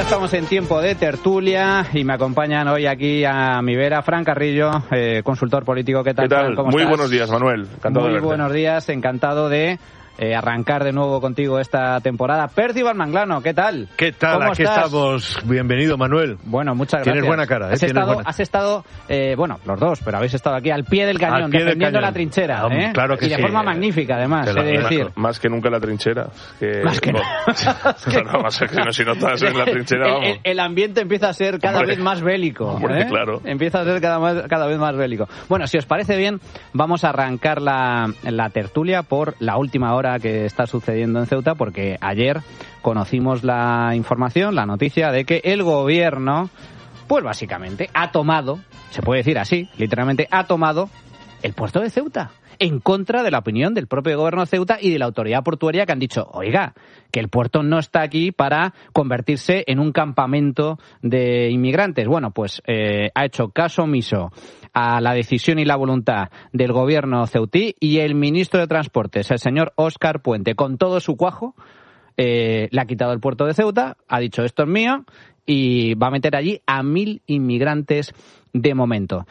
estamos en tiempo de tertulia y me acompañan hoy aquí a mi vera Fran Carrillo, consultor político. ¿Qué tal? ¿Qué tal? ¿Cómo Muy estás? buenos días, Manuel. Encantado de verte. Buenos días, encantado de arrancar de nuevo contigo esta temporada. Percival Manglano, ¿qué tal? ¿Qué tal? ¿Cómo Aquí estás? estamos. Bienvenido, Manuel. Bueno, muchas gracias. Tienes buena cara, Has estado, bueno, los dos, pero habéis estado aquí al pie del cañón, defendiendo la trinchera. Claro que y de sí. forma magnífica, además, decir. Más que nunca la trinchera. Más que nunca. Si no estás en la trinchera, vamos. El ambiente empieza a ser cada vez más bélico. Claro. Empieza a ser cada vez más bélico. Bueno, si os parece bien, vamos a arrancar la tertulia por la última hora que está sucediendo en Ceuta, porque ayer conocimos la información, la noticia de que el gobierno, pues básicamente ha tomado, se puede decir así, literalmente ha tomado el puerto de Ceuta, en contra de la opinión del propio gobierno de Ceuta y de la autoridad portuaria, que han dicho, oiga, que el puerto no está aquí para convertirse en un campamento de inmigrantes. Bueno, pues ha hecho caso omiso a la decisión y la voluntad del gobierno ceutí, y el ministro de Transportes, el señor Óscar Puente, con todo su cuajo, le ha quitado el puerto de Ceuta, ha dicho esto es mío, y va a meter allí a 1.000 inmigrantes de momento.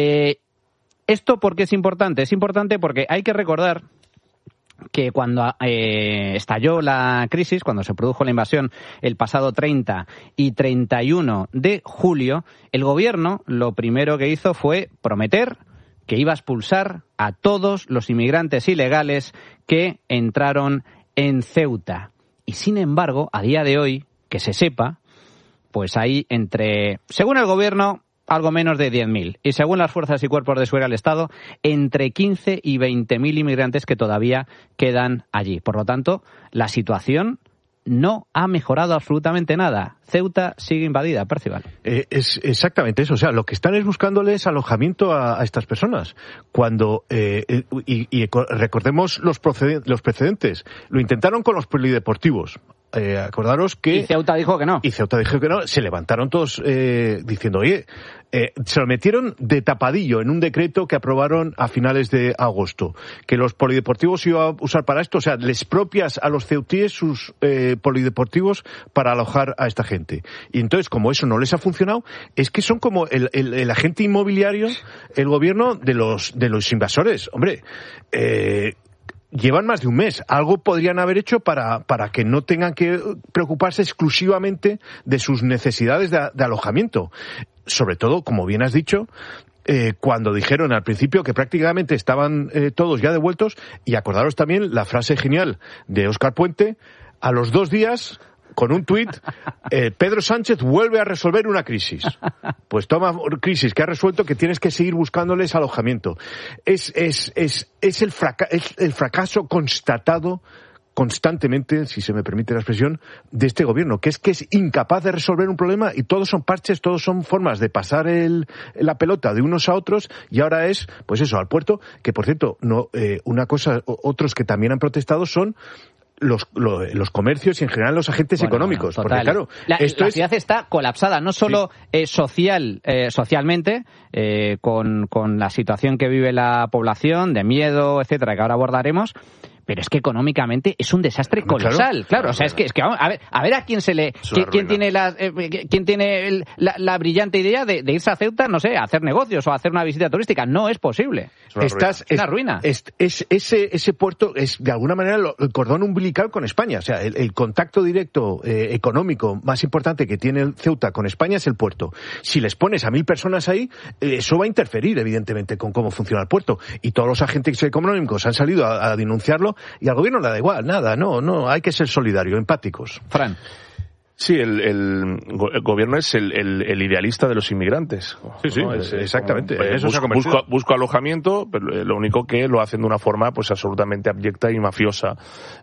¿Esto por qué es importante? Es importante porque hay que recordar que cuando estalló la crisis, cuando se produjo la invasión el pasado 30 y 31 de julio, el gobierno lo primero que hizo fue prometer que iba a expulsar a todos los inmigrantes ilegales que entraron en Ceuta. Y sin embargo, a día de hoy, que se sepa, pues hay según el gobierno, algo menos de 10.000. Y según las fuerzas y cuerpos de seguridad del Estado, entre 15 y 20.000 inmigrantes que todavía quedan allí. Por lo tanto, la situación no ha mejorado absolutamente nada. Ceuta sigue invadida, Percival. Es exactamente eso. O sea, lo que están es buscándoles alojamiento a estas personas. Cuando recordemos los precedentes. Lo intentaron con los polideportivos. Acordaros que... Y Ceuta dijo que no. Se levantaron todos diciendo, oye, se lo metieron de tapadillo en un decreto que aprobaron a finales de agosto. Que los polideportivos se iban a usar para esto. O sea, les propias a los ceutíes sus polideportivos para alojar a esta gente. Y entonces, como eso no les ha funcionado, es que son como el agente inmobiliario, el gobierno de los invasores. Hombre, llevan más de un mes. Algo podrían haber hecho para que no tengan que preocuparse exclusivamente de sus necesidades de alojamiento. Sobre todo, como bien has dicho, cuando dijeron al principio que prácticamente estaban todos ya devueltos, y acordaros también la frase genial de Óscar Puente, a los 2 días... con un tuit, Pedro Sánchez vuelve a resolver una crisis. Pues toma crisis que ha resuelto, que tienes que seguir buscándoles alojamiento. Es el fracaso constatado constantemente, si se me permite la expresión, de este gobierno, que es incapaz de resolver un problema, y todos son parches, todos son formas de pasar la pelota de unos a otros, y ahora es, pues eso, al puerto, que por cierto, otros que también han protestado son los comercios y en general los agentes económicos. Total. Porque claro, la ciudad está colapsada, no solo socialmente, con la situación que vive la población, de miedo, etcétera, que ahora abordaremos, pero es que económicamente es un desastre colosal. Claro, o sea, es que vamos, a ver a quién quién tiene la brillante idea de irse a Ceuta, no sé, a hacer negocios o a hacer una visita turística. No es posible. Es una ruina. Ese puerto es de alguna manera el cordón umbilical con España. O sea, el contacto directo económico más importante que tiene Ceuta con España es el puerto. Si les pones a 1.000 personas ahí, eso va a interferir evidentemente con cómo funciona el puerto. Y todos los agentes económicos han salido a denunciarlo. Y al gobierno le da igual, nada, no, hay que ser solidario, empáticos. Fran. Sí, el gobierno es el idealista de los inmigrantes. Sí, ¿no? Exactamente. Busco alojamiento, pero lo único que lo hacen de una forma pues absolutamente abyecta y mafiosa,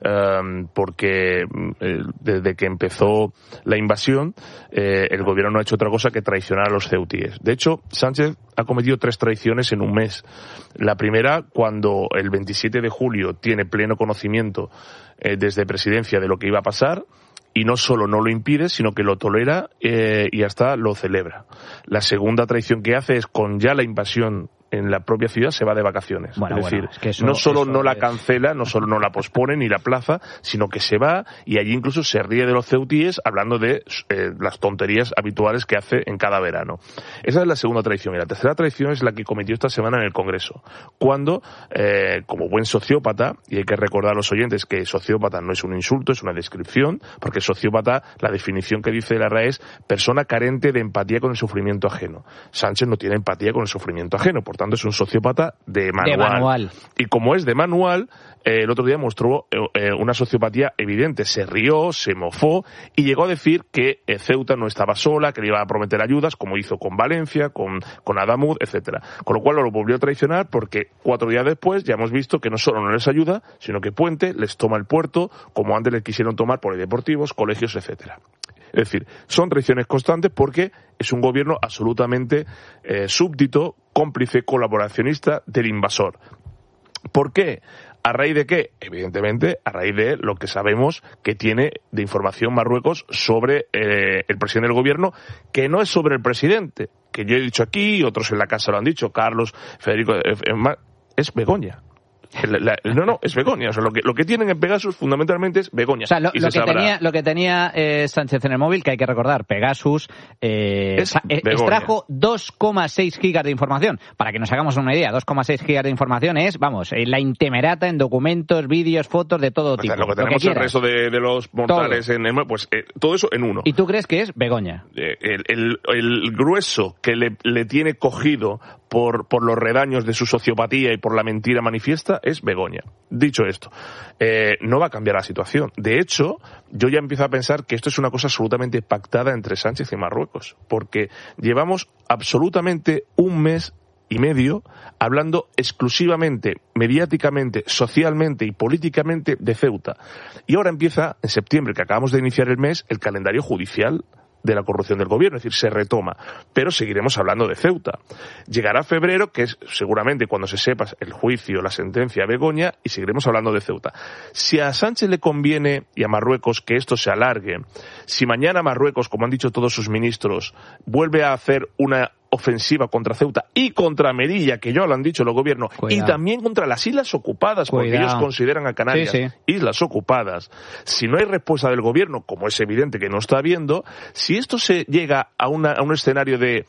porque desde que empezó la invasión, el gobierno no ha hecho otra cosa que traicionar a los ceutíes. De hecho, Sánchez ha cometido 3 traiciones en un mes. La primera, cuando el 27 de julio tiene pleno conocimiento desde presidencia de lo que iba a pasar, y no solo no lo impide, sino que lo tolera y hasta lo celebra. La segunda traición que hace es con ya la invasión en la propia ciudad se va de vacaciones. Bueno, es decir, es que eso, no solo no la es... cancela, no solo no la pospone ni la plaza, sino que se va y allí incluso se ríe de los ceutíes hablando de las tonterías habituales que hace en cada verano. Esa es la segunda traición. Y la tercera traición es la que cometió esta semana en el Congreso, cuando, como buen sociópata, y hay que recordar a los oyentes que sociópata no es un insulto, es una descripción, porque sociópata, la definición que dice la RAE es persona carente de empatía con el sufrimiento ajeno. Sánchez no tiene empatía con el sufrimiento ajeno, por tanto es un sociópata de manual. Y como es de manual, el otro día mostró una sociopatía evidente. Se rió, se mofó y llegó a decir que Ceuta no estaba sola, que le iba a prometer ayudas, como hizo con Valencia, con Adamud, etcétera. Con lo cual lo volvió a traicionar porque 4 días después ya hemos visto que no solo no les ayuda, sino que Puente les toma el puerto, como antes les quisieron tomar polideportivos, colegios, etcétera. Es decir, son traiciones constantes porque es un gobierno absolutamente súbdito, cómplice, colaboracionista del invasor. ¿Por qué? ¿A raíz de qué? Evidentemente, a raíz de lo que sabemos que tiene de información Marruecos sobre el presidente del gobierno, que no es sobre el presidente, que yo he dicho aquí, otros en la casa lo han dicho, Carlos, Federico, es Begoña. No, es Begoña. O sea, lo que tienen en Pegasus fundamentalmente es Begoña. O sea, lo que tenía Sánchez en el móvil, que hay que recordar, Pegasus extrajo 2,6 gigas de información. Para que nos hagamos una idea, 2,6 gigas de información es, vamos, la intemerata en documentos, vídeos, fotos de todo tipo. O sea, lo que tenemos el resto de los mortales todo. Pues todo eso en uno. ¿Y tú crees que es Begoña? El grueso que le tiene cogido por los redaños de su sociopatía y por la mentira manifiesta es Begoña. Dicho esto, no va a cambiar la situación. De hecho, yo ya empiezo a pensar que esto es una cosa absolutamente pactada entre Sánchez y Marruecos, porque llevamos absolutamente 1 mes y medio hablando exclusivamente, mediáticamente, socialmente y políticamente de Ceuta. Y ahora empieza, en septiembre, que acabamos de iniciar el mes, el calendario judicial de la corrupción del gobierno, es decir, se retoma, pero seguiremos hablando de Ceuta. Llegará febrero, que es seguramente cuando se sepa el juicio, la sentencia a Begoña, y seguiremos hablando de Ceuta. Si a Sánchez le conviene y a Marruecos que esto se alargue, si mañana Marruecos, como han dicho todos sus ministros, vuelve a hacer una ofensiva contra Ceuta y contra Melilla, que ya lo han dicho los gobiernos, y también contra las islas ocupadas, porque ellos consideran a Canarias islas ocupadas. Si no hay respuesta del gobierno, como es evidente que no está habiendo, si esto se llega a un escenario de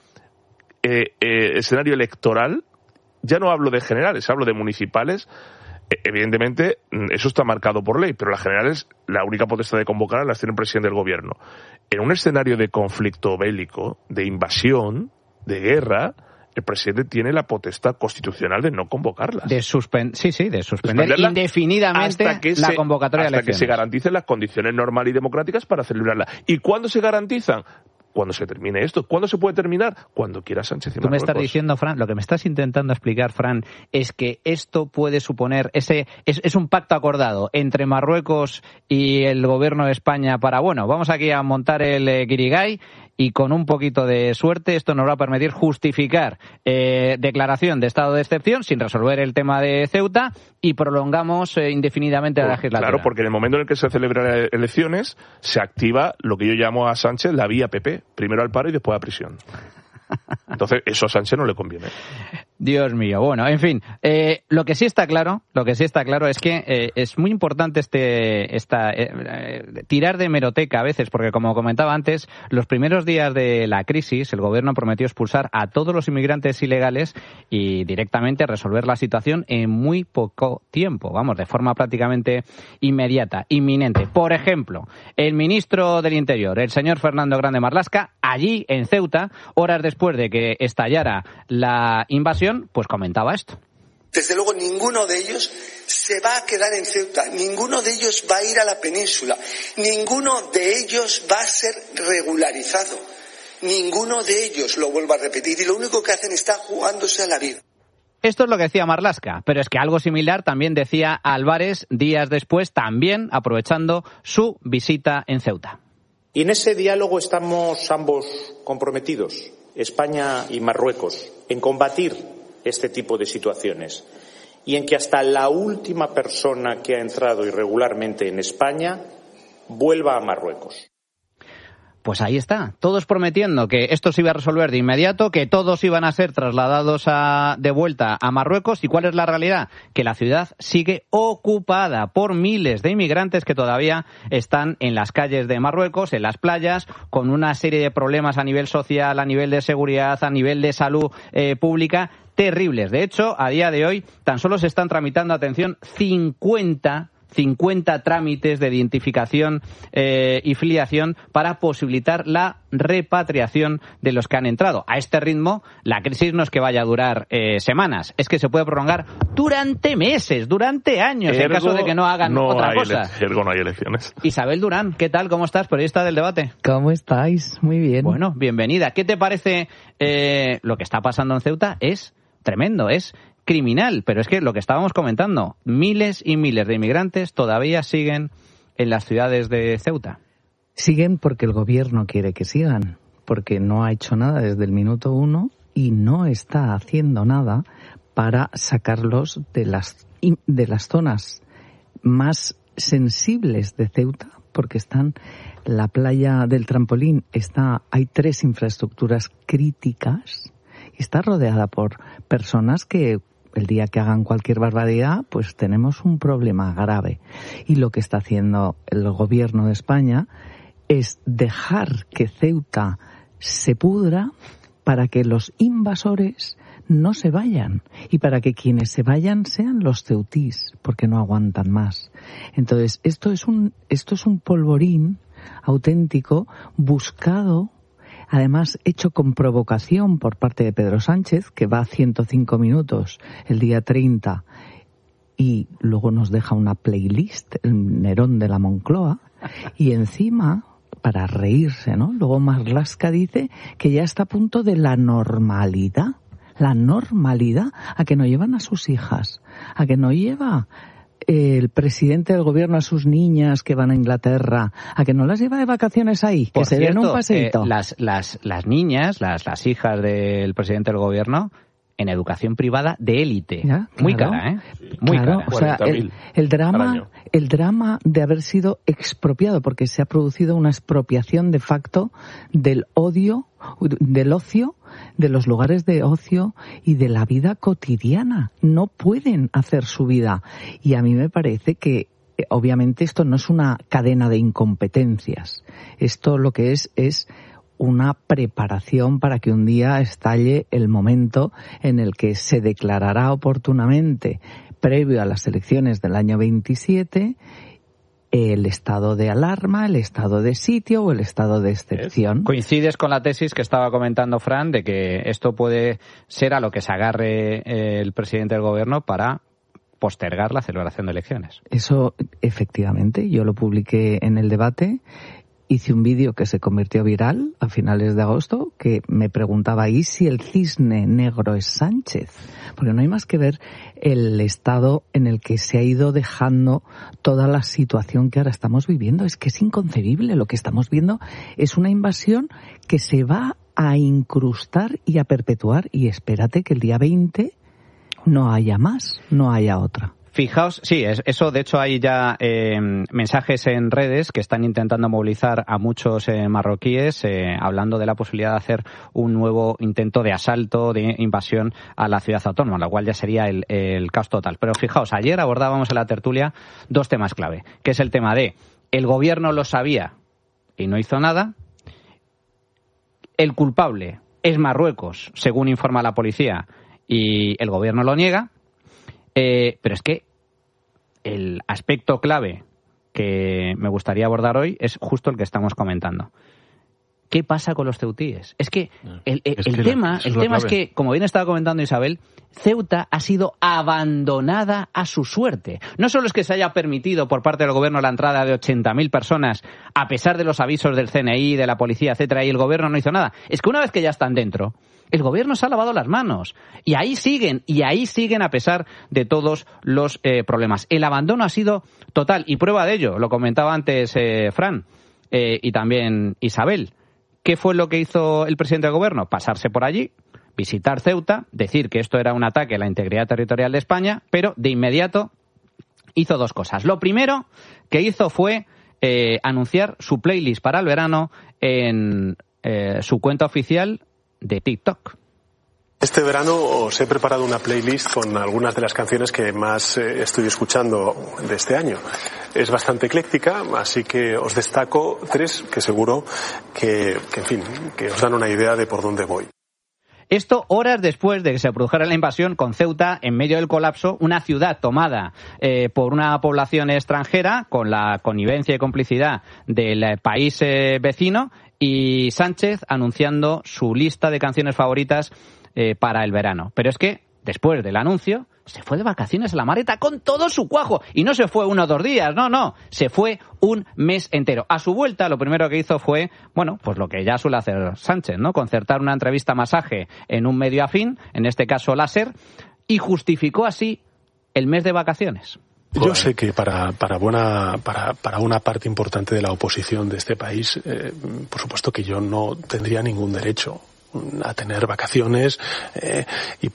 escenario electoral, ya no hablo de generales, hablo de municipales. Evidentemente, eso está marcado por ley, pero las generales, la única potestad de convocar las tiene el presidente del gobierno. En un escenario de conflicto bélico, de invasión, de guerra, el presidente tiene la potestad constitucional de no convocarlas. De suspender indefinidamente la convocatoria de elecciones. Hasta que se garanticen las condiciones normales y democráticas para celebrarla. ¿Y cuándo se garantizan? Cuando se termine esto. ¿Cuándo se puede terminar? Cuando quiera Sánchez y Marruecos. Tú me estás diciendo, Fran, lo que me estás intentando explicar, Fran, es que esto puede suponer, es un pacto acordado entre Marruecos y el gobierno de España para, bueno, vamos aquí a montar el guirigay, y con un poquito de suerte esto nos va a permitir justificar declaración de estado de excepción sin resolver el tema de Ceuta y prolongamos indefinidamente la legislatura. Claro, porque en el momento en el que se celebran elecciones se activa lo que yo llamo a Sánchez la vía PP, primero al paro y después a prisión. Entonces, eso a Sánchez no le conviene. Dios mío. Bueno, en fin, lo que sí está claro es que es muy importante tirar de hemeroteca a veces, porque como comentaba antes, los primeros días de la crisis, el gobierno prometió expulsar a todos los inmigrantes ilegales y directamente resolver la situación en muy poco tiempo, vamos, de forma prácticamente inmediata, inminente. Por ejemplo, el ministro del Interior, el señor Fernando Grande Marlaska, allí en Ceuta, horas después de que estallara la invasión, pues comentaba esto. Desde luego ninguno de ellos se va a quedar en Ceuta, ninguno de ellos va a ir a la península, ninguno de ellos va a ser regularizado, ninguno de ellos, lo vuelvo a repetir, y lo único que hacen está jugándose a la vida. Esto es lo que decía Marlaska, pero es que algo similar también decía Álvarez días después, también aprovechando su visita en Ceuta. Y en ese diálogo estamos ambos comprometidos, España y Marruecos, en combatir este tipo de situaciones y en que hasta la última persona que ha entrado irregularmente en España vuelva a Marruecos. Pues ahí está, todos prometiendo que esto se iba a resolver de inmediato, que todos iban a ser trasladados de vuelta a Marruecos. ¿Y cuál es la realidad? Que la ciudad sigue ocupada por miles de inmigrantes que todavía están en las calles de Marruecos, en las playas, con una serie de problemas a nivel social, a nivel de seguridad, a nivel de salud pública, terribles. De hecho, a día de hoy tan solo se están tramitando, atención, 50 trámites de identificación y filiación para posibilitar la repatriación de los que han entrado. A este ritmo, la crisis no es que vaya a durar semanas, es que se puede prolongar durante meses, durante años, en caso de que no hagan otra cosa. No hay elecciones. Isabel Durán, ¿qué tal? ¿Cómo estás? Periodista del Debate. ¿Cómo estáis? Muy bien. Bueno, bienvenida. ¿Qué te parece lo que está pasando en Ceuta? Es tremendo, es criminal, pero es que lo que estábamos comentando, miles y miles de inmigrantes todavía siguen en las ciudades de Ceuta. Siguen porque el gobierno quiere que sigan, porque no ha hecho nada desde el minuto 1 y no está haciendo nada para sacarlos de las zonas más sensibles de Ceuta, porque están la playa del Trampolín, hay 3 infraestructuras críticas y está rodeada por personas que el día que hagan cualquier barbaridad, pues tenemos un problema grave. Y lo que está haciendo el gobierno de España es dejar que Ceuta se pudra para que los invasores no se vayan y para que quienes se vayan sean los ceutís, porque no aguantan más. Entonces, esto es un polvorín auténtico buscado, además hecho con provocación por parte de Pedro Sánchez, que va a 105 minutos el día 30 y luego nos deja una playlist, el Nerón de la Moncloa, y encima, para reírse, ¿no? Luego Marlaska dice que ya está a punto de la normalidad, a que no llevan a sus hijas, a que no lleva el presidente del gobierno a sus niñas que van a Inglaterra, a que no las lleva de vacaciones ahí, que se den un paseíto. Las niñas, las hijas del presidente del gobierno, en educación privada de élite. Ya, claro. Muy cara, ¿eh? Muy cara. O sea, el drama de haber sido expropiado, porque se ha producido una expropiación de facto del ocio, de los lugares de ocio y de la vida cotidiana. No pueden hacer su vida. Y a mí me parece que, obviamente, esto no es una cadena de incompetencias. Esto lo que es una preparación para que un día estalle el momento en el que se declarará oportunamente, previo a las elecciones del año 27, el estado de alarma, el estado de sitio o el estado de excepción. Coincides con la tesis que estaba comentando Fran de que esto puede ser a lo que se agarre el presidente del gobierno para postergar la celebración de elecciones. Eso, efectivamente, yo lo publiqué en el Debate. Hice un vídeo que se convirtió viral a finales de agosto que me preguntaba, ¿y si el cisne negro es Sánchez? Porque no hay más que ver el estado en el que se ha ido dejando toda la situación que ahora estamos viviendo. Es que es inconcebible. Lo que estamos viendo es una invasión que se va a incrustar y a perpetuar. Y espérate que el día 20 no haya más, no haya otra. Fijaos, sí, eso de hecho hay ya mensajes en redes que están intentando movilizar a muchos marroquíes hablando de la posibilidad de hacer un nuevo intento de asalto, de invasión a la ciudad autónoma, lo cual ya sería el caos total. Pero fijaos, ayer abordábamos en la tertulia 2 temas clave, que es el tema de el gobierno lo sabía y no hizo nada, el culpable es Marruecos, según informa la policía, y el gobierno lo niega. Pero es que el aspecto clave que me gustaría abordar hoy es justo el que estamos comentando. ¿Qué pasa con los ceutíes? Es que el tema es que, como bien estaba comentando Isabel, Ceuta ha sido abandonada a su suerte. No solo es que se haya permitido por parte del gobierno la entrada de 80.000 personas, a pesar de los avisos del CNI, de la policía, etcétera, y el gobierno no hizo nada. Es que una vez que ya están dentro, el gobierno se ha lavado las manos. Y ahí siguen a pesar de todos los problemas. El abandono ha sido total. Y prueba de ello, lo comentaba antes Fran y también Isabel. ¿Qué fue lo que hizo el presidente del gobierno? Pasarse por allí, visitar Ceuta, decir que esto era un ataque a la integridad territorial de España, pero de inmediato hizo 2 cosas. Lo primero que hizo fue anunciar su playlist para el verano en su cuenta oficial de TikTok. Este verano os he preparado una playlist con algunas de las canciones que más estoy escuchando de este año. Es bastante ecléctica, así que os destaco 3 que seguro que os dan una idea de por dónde voy. Esto horas después de que se produjera la invasión con Ceuta en medio del colapso, una ciudad tomada por una población extranjera con la connivencia y complicidad del país vecino, y Sánchez anunciando su lista de canciones favoritas para el verano. Pero es que, después del anuncio, se fue de vacaciones a la Mareta con todo su cuajo. Y no se fue 1 o 2 días, no. Se fue un mes entero. A su vuelta, lo primero que hizo fue, pues lo que ya suele hacer Sánchez, ¿no? Concertar una entrevista masaje en un medio afín, en este caso Láser, y justificó así el mes de vacaciones. Yo sé que para una parte importante de la oposición de este país, por supuesto que yo no tendría ningún derecho a tener vacaciones y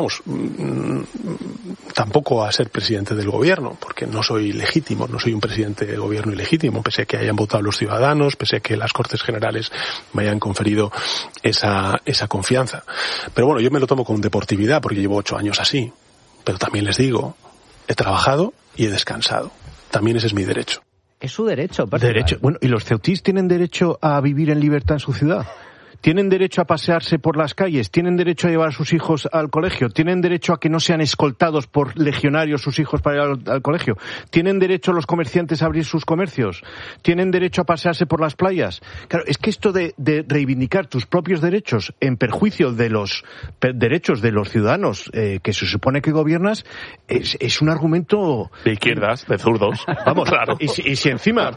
tampoco a ser presidente del gobierno, porque no soy legítimo, no soy un presidente del gobierno ilegítimo, pese a que hayan votado los ciudadanos, pese a que las Cortes Generales me hayan conferido esa confianza. Pero bueno, yo me lo tomo con deportividad porque llevo 8 años así, pero también les digo, he trabajado y he descansado. También ese es mi derecho. Es su derecho. Bueno, ¿y los ceutís tienen derecho a vivir en libertad en su ciudad? ¿Tienen derecho a pasearse por las calles? ¿Tienen derecho a llevar a sus hijos al colegio? ¿Tienen derecho a que no sean escoltados por legionarios sus hijos para ir al colegio? ¿Tienen derecho los comerciantes a abrir sus comercios? ¿Tienen derecho a pasearse por las playas? Claro, es que esto de reivindicar tus propios derechos en perjuicio de los derechos de los ciudadanos que se supone que gobiernas es un argumento... De izquierdas, de zurdos. Vamos, claro. Y si encima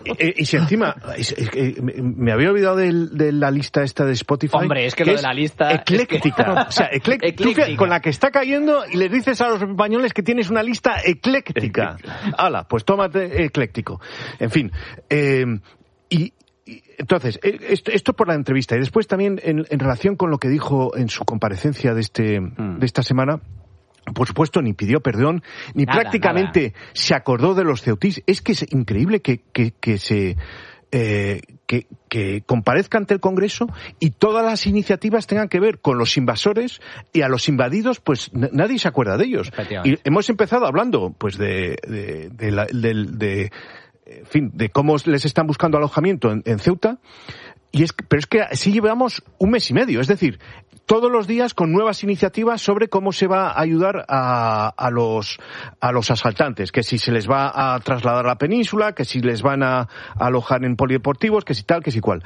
me había olvidado de la lista esta de Spotify. Hombre, es que lo de la lista... Ecléctica. O sea, ecléctica. Con la que está cayendo y les dices a los españoles que tienes una lista ecléctica. Hala, pues tómate ecléctico. En fin. Entonces, esto por la entrevista. Y después también en relación con lo que dijo en su comparecencia de esta semana... Por supuesto, ni pidió perdón, ni prácticamente se acordó de los ceutís. Es que es increíble que comparezca ante el Congreso y todas las iniciativas tengan que ver con los invasores, y a los invadidos pues nadie se acuerda de ellos. Y hemos empezado hablando pues de cómo les están buscando alojamiento en Ceuta, pero es que sí llevamos un mes y medio, es decir, todos los días con nuevas iniciativas sobre cómo se va a ayudar a los asaltantes, que si se les va a trasladar a la península, que si les van a alojar en polideportivos, que si tal, que si cual.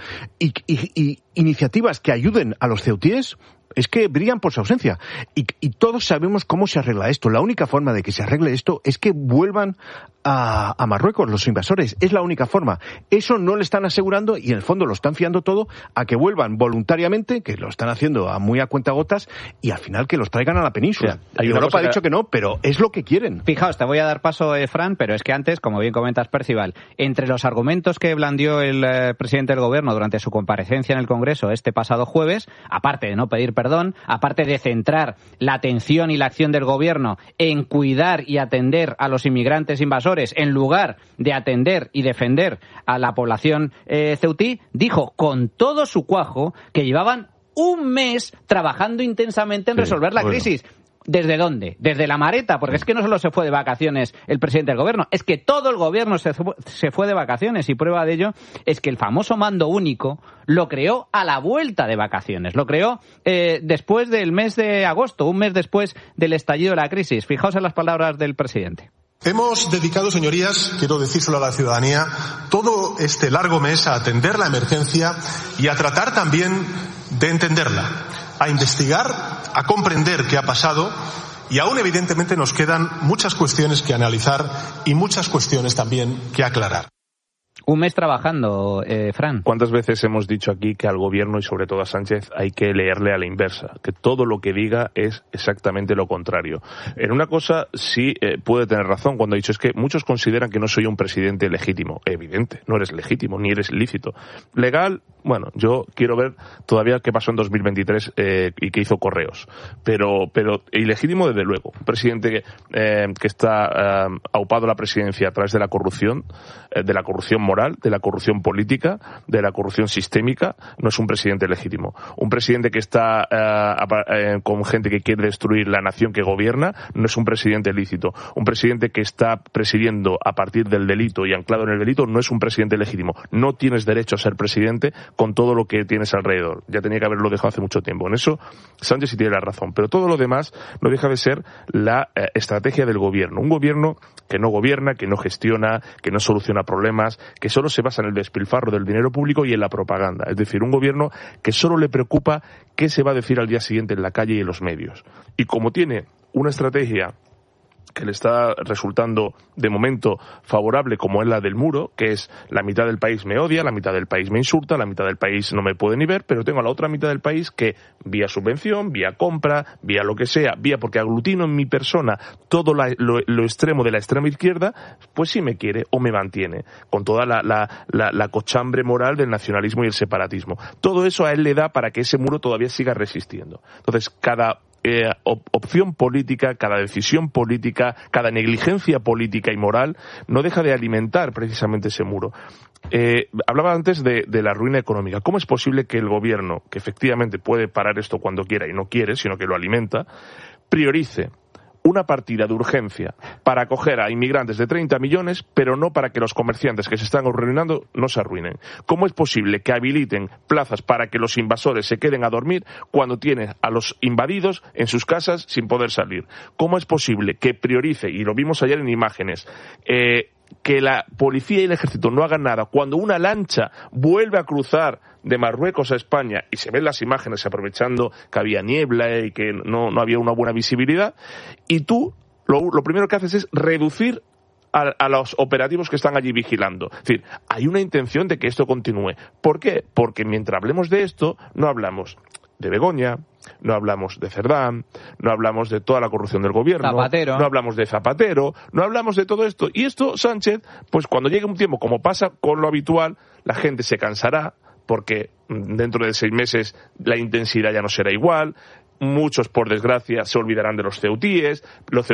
Y iniciativas que ayuden a los ceutíes es que brillan por su ausencia. Y todos sabemos cómo se arregla esto. La única forma de que se arregle esto es que vuelvan a Marruecos los invasores. Es la única forma. Eso no le están asegurando y en el fondo lo están fiando todo a que vuelvan voluntariamente, que lo están haciendo muy a cuentagotas, y al final que los traigan a la península. Europa ha dicho que no, pero es lo que quieren. Fijaos, te voy a dar paso, Fran, pero es que antes, como bien comentas, Percival, entre los argumentos que blandió el presidente del gobierno durante su comparecencia en el Congreso este pasado jueves, aparte de no pedir perdón, aparte de centrar la atención y la acción del gobierno en cuidar y atender a los inmigrantes invasores en lugar de atender y defender a la población ceutí, dijo con todo su cuajo que llevaban un mes trabajando intensamente en resolver la crisis. ¿Desde dónde? Desde la Mareta, porque es que no solo se fue de vacaciones el presidente del gobierno, es que todo el gobierno se fue de vacaciones, y prueba de ello es que el famoso mando único lo creó a la vuelta de vacaciones, lo creó después del mes de agosto, un mes después del estallido de la crisis. Fijaos en las palabras del presidente. Hemos dedicado, señorías, quiero decírselo a la ciudadanía, todo este largo mes a atender la emergencia y a tratar también de entenderla, a investigar, a comprender qué ha pasado, y aún evidentemente nos quedan muchas cuestiones que analizar y muchas cuestiones también que aclarar. Un mes trabajando, Fran. ¿Cuántas veces hemos dicho aquí que al gobierno y sobre todo a Sánchez hay que leerle a la inversa? Que todo lo que diga es exactamente lo contrario. En una cosa sí puede tener razón cuando ha dicho, es que muchos consideran que no soy un presidente legítimo. Evidente, no eres legítimo, ni eres lícito. Legal, Bueno, yo quiero ver todavía qué pasó en 2023 y qué hizo Correos. Pero ilegítimo desde luego. Un presidente que está aupado a la presidencia a través de la corrupción moral, de la corrupción política, de la corrupción sistémica, no es un presidente legítimo. Un presidente que está con gente que quiere destruir la nación que gobierna, no es un presidente lícito. Un presidente que está presidiendo a partir del delito y anclado en el delito no es un presidente legítimo. No tienes derecho a ser presidente con todo lo que tienes alrededor. Ya tenía que haberlo dejado hace mucho tiempo. En eso Sánchez sí tiene la razón. Pero todo lo demás no deja de ser la estrategia del gobierno. Un gobierno que no gobierna, que no gestiona, que no soluciona problemas, que solo se basa en el despilfarro del dinero público y en la propaganda. Es decir, un gobierno que solo le preocupa qué se va a decir al día siguiente en la calle y en los medios. Y como tiene una estrategia que le está resultando de momento favorable, como es la del muro, que es la mitad del país me odia, la mitad del país me insulta, la mitad del país no me puede ni ver, pero tengo a la otra mitad del país que vía subvención, vía compra, vía lo que sea, vía porque aglutino en mi persona todo lo extremo de la extrema izquierda, pues sí me quiere o me mantiene, con toda la cochambre moral del nacionalismo y el separatismo. Todo eso a él le da para que ese muro todavía siga resistiendo. Entonces, cada opción política, cada decisión política, cada negligencia política y moral no deja de alimentar precisamente ese muro. Hablaba antes de la ruina económica. ¿Cómo es posible que el gobierno, que efectivamente puede parar esto cuando quiera y no quiere, sino que lo alimenta, priorice una partida de urgencia para acoger a inmigrantes de 30 millones, pero no para que los comerciantes que se están arruinando no se arruinen? ¿Cómo es posible que habiliten plazas para que los invasores se queden a dormir cuando tienen a los invadidos en sus casas sin poder salir? ¿Cómo es posible que priorice, y lo vimos ayer en imágenes, que la policía y el ejército no hagan nada cuando una lancha vuelve a cruzar de Marruecos a España y se ven las imágenes aprovechando que había niebla y que no había una buena visibilidad, y tú lo primero que haces es reducir a los operativos que están allí vigilando? Es decir, hay una intención de que esto continúe. ¿Por qué? Porque mientras hablemos de esto, no hablamos de Begoña, no hablamos de Cerdán, no hablamos de toda la corrupción del gobierno, Zapatero. No hablamos de Zapatero, no hablamos de todo esto. Y esto, Sánchez, pues cuando llegue un tiempo, como pasa con lo habitual, la gente se cansará, porque dentro de 6 meses la intensidad ya no será igual, muchos, por desgracia, se olvidarán de los ceutíes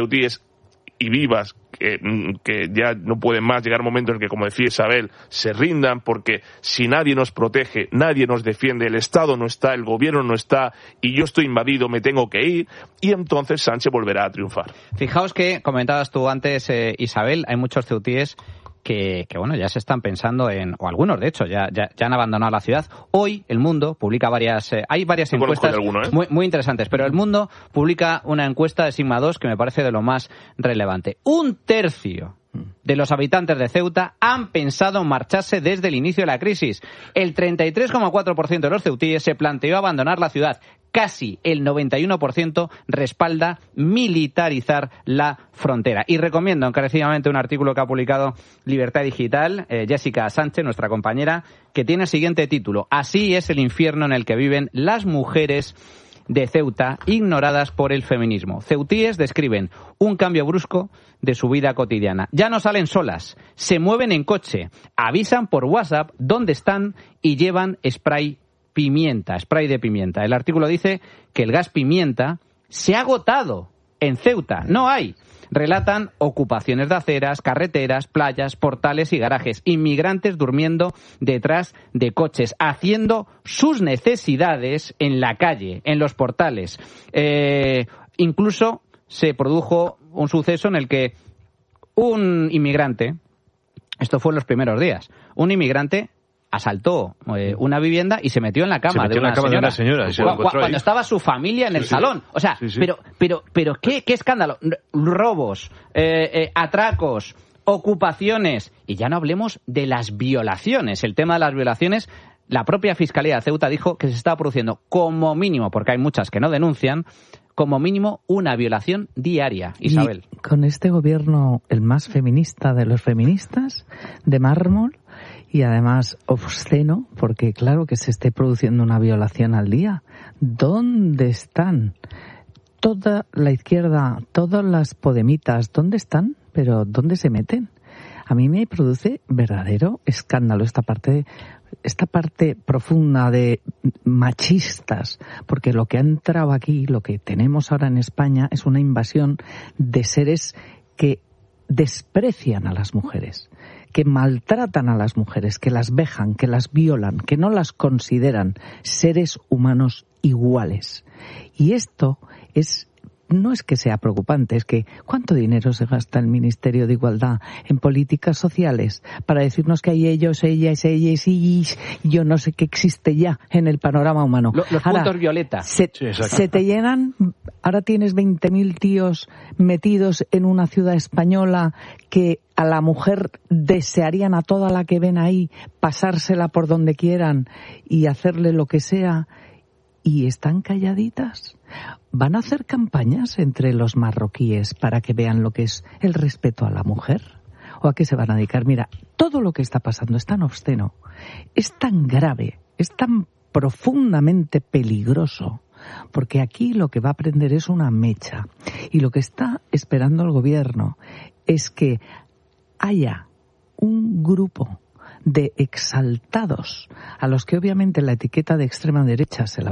y vivas que ya no pueden más, llegar un momento en el que, como decía Isabel, se rindan, porque si nadie nos protege, nadie nos defiende, el Estado no está, el gobierno no está y yo estoy invadido, me tengo que ir, y entonces Sánchez volverá a triunfar. Fijaos que comentabas tú antes, Isabel, hay muchos ceutíes que bueno, ya se están pensando o algunos de hecho ya han abandonado la ciudad. Hoy El Mundo publica hay varias encuestas muy interesantes, pero El Mundo publica una encuesta de Sigma 2 que me parece de lo más relevante. 1/3 de los habitantes de Ceuta han pensado en marcharse desde el inicio de la crisis. El 33,4% de los ceutíes se planteó abandonar la ciudad. Casi el 91% respalda militarizar la frontera. Y recomiendo encarecidamente un artículo que ha publicado Libertad Digital, Jessica Sánchez, nuestra compañera, que tiene el siguiente título: Así es el infierno en el que viven las mujeres de Ceuta, ignoradas por el feminismo. Ceutíes describen un cambio brusco de su vida cotidiana. Ya no salen solas, se mueven en coche, avisan por WhatsApp dónde están y llevan spray de pimienta. El artículo dice que el gas pimienta se ha agotado en Ceuta, no hay. Relatan ocupaciones de aceras, carreteras, playas, portales y garajes, inmigrantes durmiendo detrás de coches, haciendo sus necesidades en la calle, en los portales. Incluso se produjo un suceso en el que un inmigrante, esto fue en los primeros días, un inmigrante asaltó una vivienda y se metió en la cama de una señora. Cuando estaba su familia en el salón. O sea, sí. Pero ¿qué escándalo? Robos, atracos, ocupaciones. Y ya no hablemos de las violaciones. El tema de las violaciones, la propia Fiscalía de Ceuta dijo que se estaba produciendo como mínimo, porque hay muchas que no denuncian, como mínimo una violación diaria, Isabel. Y con este gobierno, el más feminista de los feministas, de mármol, y además obsceno, porque claro que se esté produciendo una violación al día. ¿Dónde están? Toda la izquierda, todas las podemitas, ¿dónde están? ¿Pero dónde se meten? A mí me produce verdadero escándalo esta parte esta parte profunda de machistas, porque lo que ha entrado aquí, lo que tenemos ahora en España, es una invasión de seres que desprecian a las mujeres, que maltratan a las mujeres, que las vejan, que las violan, que no las consideran seres humanos iguales. Y esto no es que sea preocupante, es que ¿cuánto dinero se gasta el Ministerio de Igualdad en políticas sociales para decirnos que hay ellos, ellas, y yo no sé qué existe ya en el panorama humano? Los ahora, puntos violeta. Se te llenan, ahora tienes 20.000 tíos metidos en una ciudad española que a la mujer desearían a toda la que ven ahí pasársela por donde quieran y hacerle lo que sea. Y están calladitas. ¿Van a hacer campañas entre los marroquíes para que vean lo que es el respeto a la mujer? ¿O a qué se van a dedicar? Mira, todo lo que está pasando es tan obsceno, es tan grave, es tan profundamente peligroso, porque aquí lo que va a prender es una mecha. Y lo que está esperando el gobierno es que haya un grupo de exaltados a los que obviamente la etiqueta de extrema derecha se la